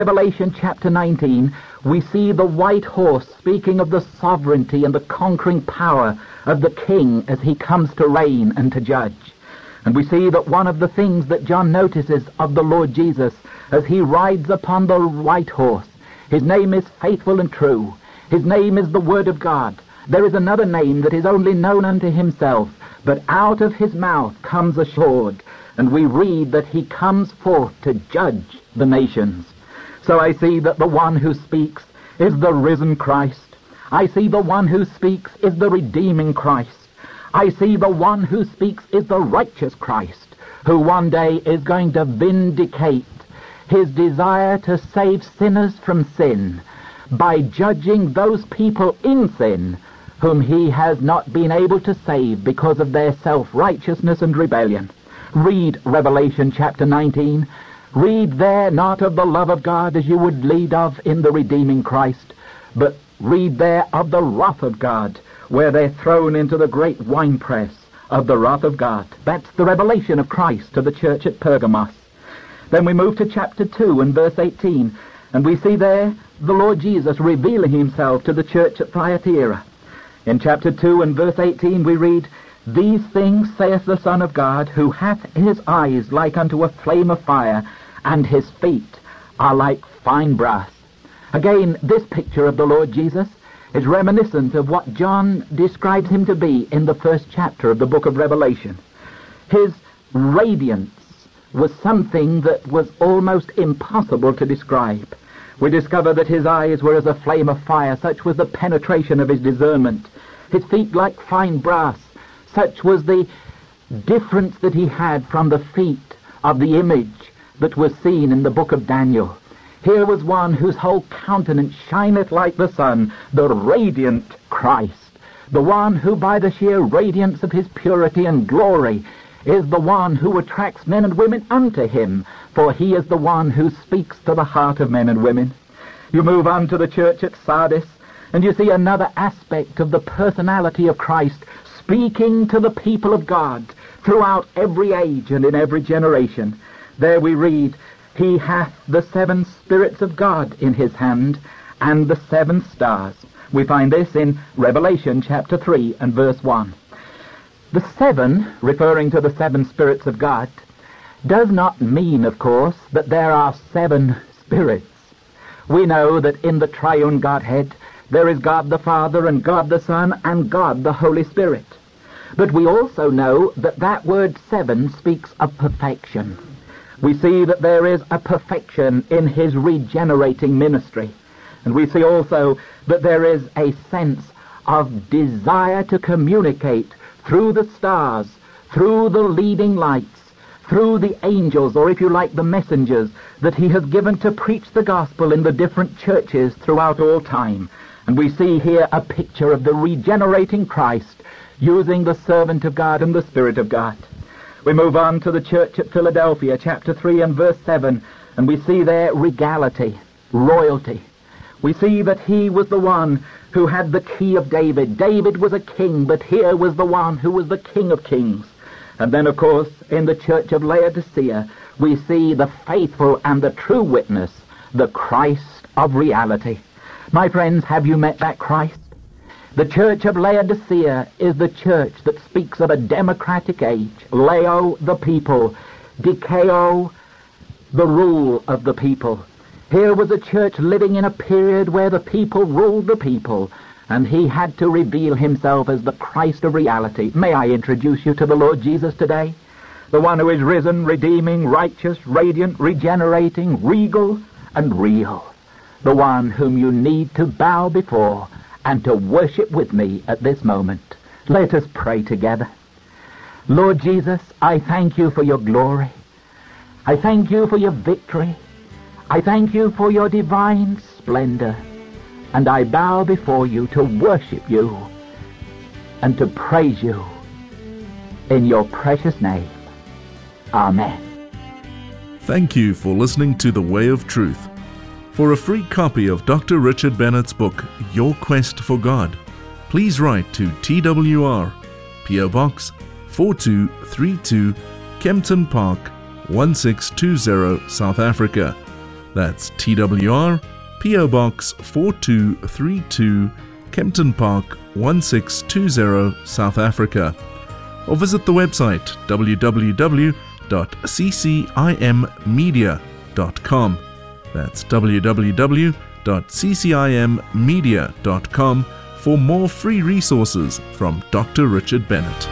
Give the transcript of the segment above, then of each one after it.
Revelation chapter 19, we see the white horse speaking of the sovereignty and the conquering power of the King as he comes to reign and to judge. And we see that one of the things that John notices of the Lord Jesus as he rides upon the white horse, his name is faithful and true. His name is the Word of God. There is another name that is only known unto himself, but out of his mouth comes a sword. And we read that he comes forth to judge the nations. So I see that the one who speaks is the risen Christ. I see the one who speaks is the redeeming Christ. I see the one who speaks is the righteous Christ, who one day is going to vindicate his desire to save sinners from sin by judging those people in sin whom he has not been able to save because of their self-righteousness and rebellion. Read Revelation chapter 19. Read there not of the love of God as you would read of in the redeeming Christ, but read there of the wrath of God, where they're thrown into the great winepress of the wrath of God. That's the revelation of Christ to the church at Pergamos. Then we move to chapter 2 and verse 18, and we see there the Lord Jesus revealing himself to the church at Thyatira. In chapter 2 and verse 18 we read, "These things saith the Son of God, who hath his eyes like unto a flame of fire, and his feet are like fine brass." Again, this picture of the Lord Jesus is reminiscent of what John describes him to be in the first chapter of the book of Revelation. His radiance was something that was almost impossible to describe. We discover that his eyes were as a flame of fire, such was the penetration of his discernment. His feet like fine brass, such was the difference that he had from the feet of the image that was seen in the book of Daniel. Here was one whose whole countenance shineth like the sun, the radiant Christ, the one who by the sheer radiance of his purity and glory is the one who attracts men and women unto him, for he is the one who speaks to the heart of men and women. You move on to the church at Sardis, and you see another aspect of the personality of Christ speaking to the people of God throughout every age and in every generation. There we read, "He hath the 7 spirits of God in his hand, and the 7 stars." We find this in Revelation chapter 3 and verse 1. The 7, referring to the 7 spirits of God, does not mean, of course, that there are 7 spirits. We know that in the triune Godhead there is God the Father and God the Son and God the Holy Spirit. But we also know that that word 7 speaks of perfection. We see that there is a perfection in his regenerating ministry. And we see also that there is a sense of desire to communicate through the stars, through the leading lights, through the angels, or if you like, the messengers that he has given to preach the gospel in the different churches throughout all time. And we see here a picture of the regenerating Christ using the servant of God and the Spirit of God. We move on to the church at Philadelphia, chapter 3 and verse 7, and we see there regality, royalty. We see that he was the one who had the key of David. David was a king, but here was the one who was the King of Kings. And then, of course, in the church of Laodicea, we see the faithful and the true witness, the Christ of reality. My friends, have you met that Christ? The church of Laodicea is the church that speaks of a democratic age. Lao, the people. Dikao, the rule of the people. Here was a church living in a period where the people ruled the people, and he had to reveal himself as the Christ of reality. May I introduce you to the Lord Jesus today? The one who is risen, redeeming, righteous, radiant, regenerating, regal, and real. The one whom you need to bow before and to worship with me at this moment. Let us pray together. Lord Jesus, I thank you for your glory. I thank you for your victory. I thank you for your divine splendor. And I bow before you to worship you and to praise you in your precious name. Amen. Thank you for listening to The Way of Truth. For a free copy of Dr. Richard Bennett's book, Your Quest for God, please write to TWR, P.O. Box 4232, Kempton Park, 1620, South Africa. That's TWR, PO Box 4232, Kempton Park 1620, South Africa. Or visit the website www.ccimmedia.com. That's www.ccimmedia.com for more free resources from Dr. Richard Bennett.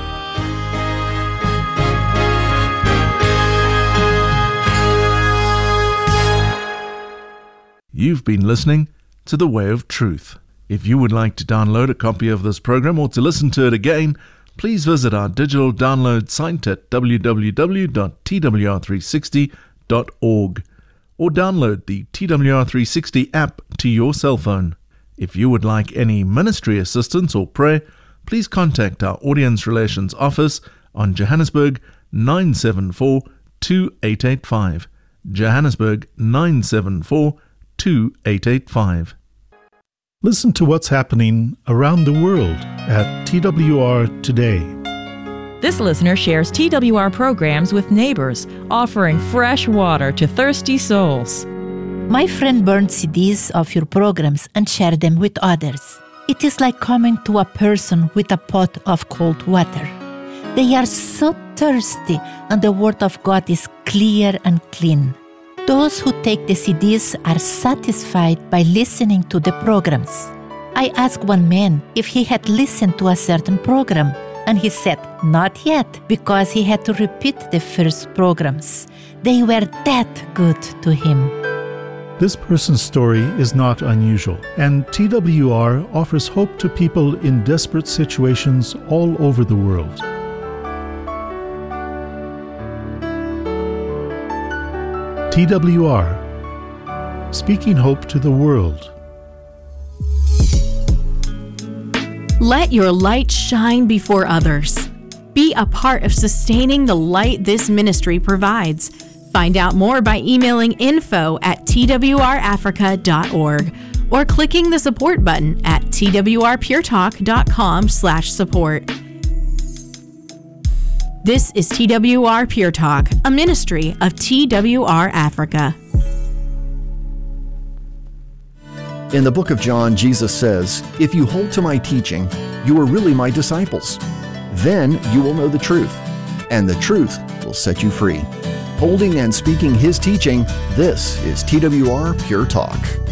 You've been listening to The Way of Truth. If you would like to download a copy of this program or to listen to it again, please visit our digital download site at www.twr360.org or download the TWR360 app to your cell phone. If you would like any ministry assistance or prayer, please contact our Audience Relations Office on Johannesburg 974 2885. Johannesburg 974 2885. Listen to what's happening around the world at TWR Today. This listener shares TWR programs with neighbors, offering fresh water to thirsty souls. My friend burned CDs of your programs and shared them with others. It is like coming to a person with a pot of cold water. They are so thirsty, and the Word of God is clear and clean. Those who take the CDs are satisfied by listening to the programs. I asked one man if he had listened to a certain program, and he said not yet, because he had to repeat the first programs. They were that good to him. This person's story is not unusual, and TWR offers hope to people in desperate situations all over the world. TWR, speaking hope to the world. Let your light shine before others. Be a part of sustaining the light this ministry provides. Find out more by emailing info@twrafrica.org or clicking the support button at twrpuretalk.com/support. This is TWR Pure Talk, a ministry of TWR Africa. In the book of John, Jesus says, "If you hold to my teaching, you are really my disciples. Then you will know the truth, and the truth will set you free." Holding and speaking His teaching, this is TWR Pure Talk.